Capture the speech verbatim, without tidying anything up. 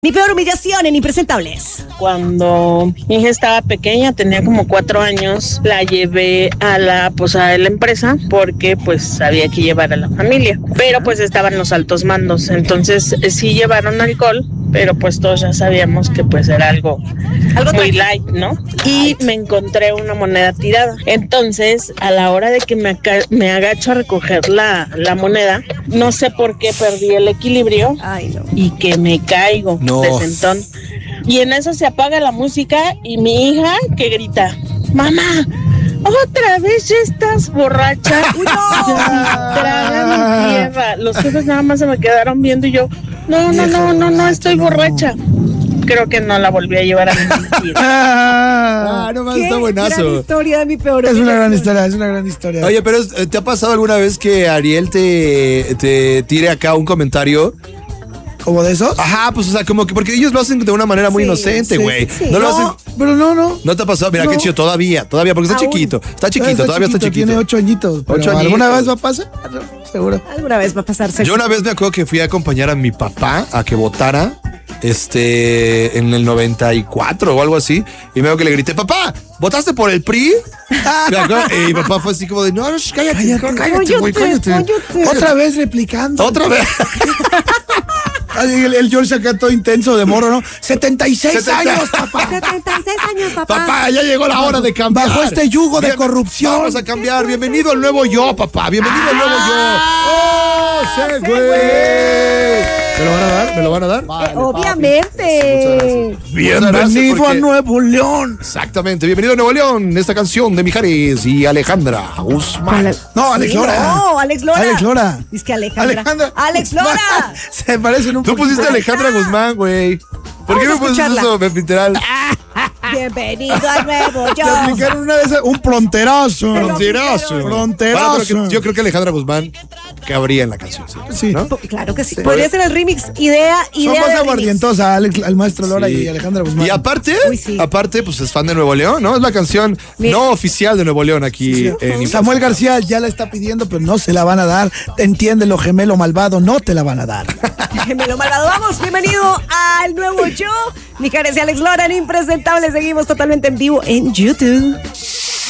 Mi peor humillación en Impresentables. Cuando mi hija estaba pequeña, tenía como cuatro años, la llevé a la posada de la empresa porque pues había que llevar a la familia. Pero pues estaban los altos mandos, entonces sí llevaron alcohol, pero pues todos ya sabíamos que pues era algo, ¿Algo muy light, ¿no? Y me encontré una moneda tirada. Entonces, a la hora de que me, aca- me agacho a recoger la, la moneda, no sé por qué perdí el equilibrio. Ay, no. Y que me caigo No. de sentón. Y en eso se apaga la música y mi hija que grita, mamá, ¿otra vez ya estás borracha? ¡No! Ya, traga mi tierra. Los jefes nada más se me quedaron viendo y yo, no, no, no, no, no, estoy borracha. Creo que no la volví a llevar a mi mentira. Ah, no más, Qué está gran buenazo. historia de mi peor Es una humillación. gran historia, es una gran historia. Oye, pero eh, ¿te ha pasado alguna vez que Ariel te, te tire acá un comentario? ¿Como de esos? Ajá, pues o sea, como que porque ellos lo hacen de una manera muy Sí, inocente, sí, güey. sí. No lo No, hacen. pero no, no. ¿No te ha pasado? Mira, No. qué chido, todavía, todavía, porque está Aún. chiquito. Está chiquito, todavía está chiquito. Tiene ocho añitos. Pero Ocho ¿alguna añitos. vez va a pasar? Seguro. Alguna vez va a pasarse. Yo una vez me acuerdo que fui a acompañar a mi papá a que votara este en el noventa y cuatro o algo así. Y me acuerdo que le grité, papá, ¿votaste por el P R I? Me acuerdo, y mi papá fue así como de, no, no, sh, cállate, Cállate, cállate, güey, cállate, cállate. cállate. Otra vez replicando. Otra vez. Ay, El, el George acá todo intenso de morro, ¿no? setenta y seis setenta. años, papá. setenta y seis años, papá. Papá, ya llegó la hora de cambiar. Bajo este yugo de Bien, corrupción. Vamos a cambiar. Bienvenido al nuevo yo, papá. Bienvenido al nuevo yo. ¡Oh, se güey! ¿Me lo van a dar? ¿Me lo van a dar? Eh, obviamente. Bienvenido porque- a Nuevo León. Exactamente. Bienvenido a Nuevo León. Esta canción de Mijares y Alejandra Guzmán. No, Alex Sí, Lora. No, Alex Lora. Alex Lora. Es que Alejandra. Alejandra. Alex Lora. Se parecen un Tú poquito. pusiste a Alejandra Guzmán, güey. ¿Por qué me Vamos a pusiste escucharla. eso, literal? Bienvenido al nuevo Te yo. aplicaron una de esas, un fronterazo. Fronterazo. Fronterazo. Bueno, pero que- yo creo que Alejandra Guzmán cabría en la canción. ¿Sí? Sí. ¿No? Claro que sí. Podría ser el remix. Idea, idea. Son de más remix. aguardientosa, Alex, al maestro Lora Sí. y Alejandra Guzmán. Y aparte, Uy, sí. aparte, pues es fan de Nuevo León, ¿no? Es la canción Mira. no oficial de Nuevo León aquí en Samuel García ya la está pidiendo, pero no se la van a dar. Entiéndelo, gemelo malvado, no te la van a dar. Gemelo malvado. Vamos, bienvenido al nuevo yo. Mijares y Alex Lora en Impresentable. Seguimos totalmente en vivo en YouTube.